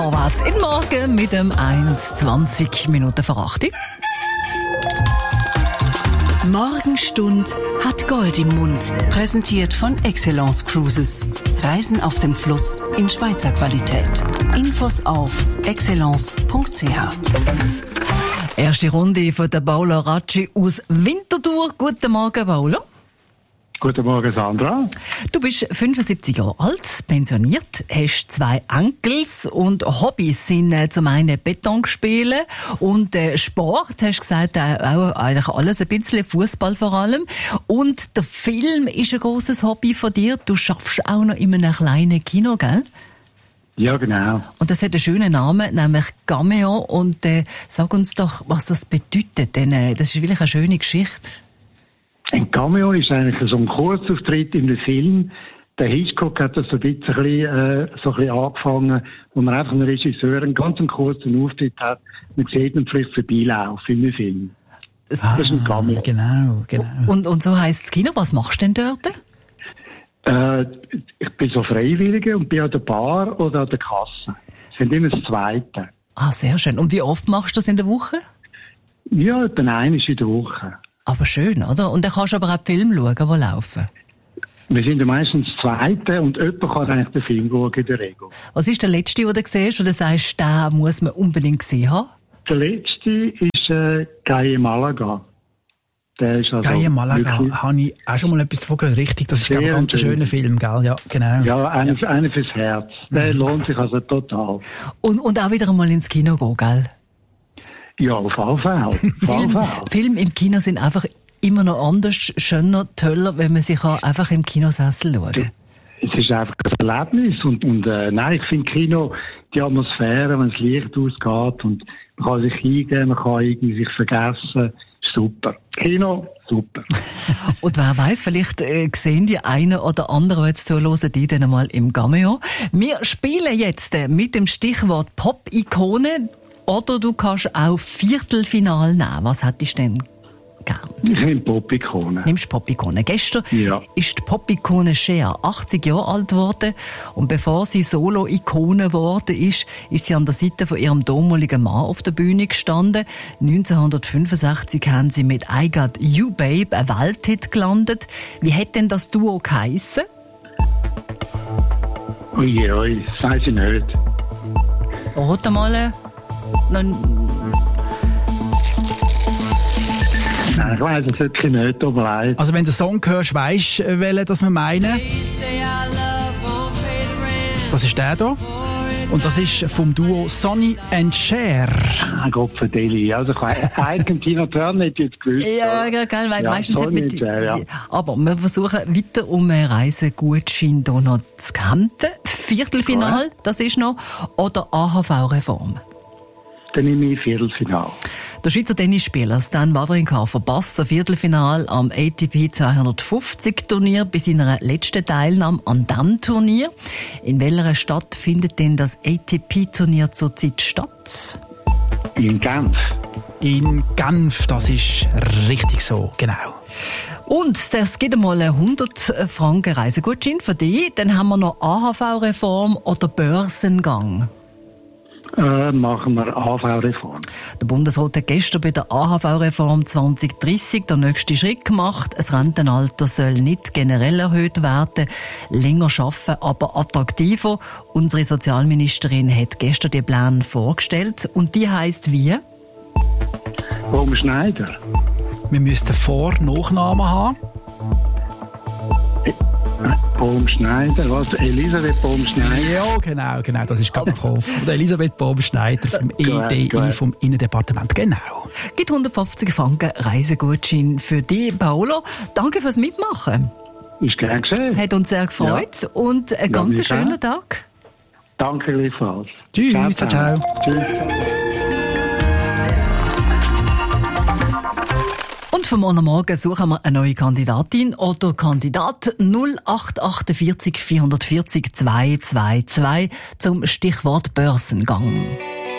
Vorwärts in den Morgen mit dem 1:20 Minuten vor 8. Morgenstund hat Gold im Mund. Präsentiert von Excellence Cruises. Reisen auf dem Fluss in Schweizer Qualität. Infos auf excellence.ch. Erste Runde von der Paolo Racci aus Winterthur. Guten Morgen, Paolo. Guten Morgen, Sandra. Du bist 75 Jahre alt, pensioniert, hast 2 Enkels und Hobbys sind zum einen Beton spielen und Sport, hast gesagt, auch eigentlich alles ein bisschen, Fußball vor allem. Und der Film ist ein grosses Hobby von dir. Du schaffst auch noch in einem kleinen Kino, gell? Ja, genau. Und das hat einen schönen Namen, nämlich Cameo. Und sag uns doch, was das bedeutet, denn das ist wirklich eine schöne Geschichte. Ein Cameo ist eigentlich so ein Kurzauftritt in den Film. Der Hitchcock hat das so ein bisschen angefangen, wo man einfach einen Regisseur einen ganz kurzen Auftritt hat. Man sieht ihn vielleicht vorbeilaufen in den Film. Das ist ein Cameo. Genau. Und so heisst das Kino. Was machst du denn dort? Ich bin so Freiwilliger und bin an der Bar oder an der Kasse. Das sind immer das Zweite. Ah, sehr schön. Und wie oft machst du das in der Woche? Ja, etwa einmal in der Woche. Aber schön, oder? Und dann kannst du aber auch die Filme schauen, die laufen. Wir sind ja meistens das Zweite und jemand kann eigentlich den Film schauen in der Regel. Was ist der letzte, den du siehst, wo du sagst, den muss man unbedingt gesehen haben? Der letzte ist Gaye Malaga. Der ist also Gaye Malaga, habe ich auch schon mal etwas davon gehört. Richtig, das ist ein ganz schöner Film, gell? Ja, genau. Ja, einer fürs Herz. Der lohnt sich also total. Und auch wieder einmal ins Kino gehen, gell? Ja, auf jeden Fall. Filme im Kino sind einfach immer noch anders, schöner, toller, wenn man sich einfach im Kinosessel schaut. Es ist einfach ein Erlebnis und nein, ich finde Kino, die Atmosphäre, wenn das Licht ausgeht und man kann sich hingehen, man kann irgendwie sich vergessen, super. Kino, super. Und wer weiss, vielleicht sehen die einen oder anderen, die jetzt zuhören, die dann mal im Cameo. Wir spielen jetzt mit dem Stichwort Pop-Ikone. Oder du kannst auch Viertelfinale nehmen. Was hättest du denn gern? Ich nehme Pop-Ikone. Nimmst Pop-Ikone. Gestern ist die Pop-Ikone Cher 80 Jahre alt geworden. Und bevor sie Solo-Ikone geworden ist sie an der Seite von ihrem damaligen Mann auf der Bühne gestanden. 1965 haben sie mit I Got You Babe einen Welthit gelandet. Wie hat denn das Duo geheissen? Ui, das weiss ich nicht. Rot einmal. Nein, ich weiss es wirklich nicht, tut mir leid. Also wenn du den Song hörst, weisst du, welchen das wir meinen? Das ist der hier. Und das ist vom Duo Sonny and Cher. Ah, Gott verdeli. Also ich weiss, Tina Turner hätte jetzt gewusst. Ja, geil, weil meistens Sonny and Cher, ja. Aber wir versuchen weiter um einen Reisegutschein hier noch zu kämpfen. Viertelfinal, das ist noch. Oder AHV-Reform. Dann nehme ich Viertelfinale. Der Schweizer Tennisspieler Stan Wawrinka verpasst das Viertelfinale am ATP 250-Turnier bei seiner letzten Teilnahme an diesem Turnier. In welcher Stadt findet denn das ATP-Turnier zurzeit statt? In Genf. In Genf, das ist richtig so, genau. Und das gibt einmal 100 Franken Reisegutschein für dich. Dann haben wir noch AHV-Reform oder Börsengang. Machen wir AHV-Reform. Der Bundesrat hat gestern bei der AHV-Reform 2030 den nächsten Schritt gemacht. Das Rentenalter soll nicht generell erhöht werden, länger arbeiten, aber attraktiver. Unsere Sozialministerin hat gestern die Pläne vorgestellt und die heisst wie? Baumschneider. Wir müssten Vor-Nachnamen haben. Baumschneider, was? Elisabeth Baumschneider? Ja, genau, das ist gerade gekommen. Elisabeth Baumschneider vom EDI, vom Innendepartement, genau. Gibt 150 Franken Reisegutschein für dich, Paolo. Danke fürs Mitmachen. Ist gern geschehen. Hat uns sehr gefreut und einen ganz schönen Tag. Danke gleichfalls. Tschüss, ciao. Tschüss. Und von morgen suchen wir eine neue Kandidatin oder Kandidat 0848 440 222 zum Stichwort Börsengang.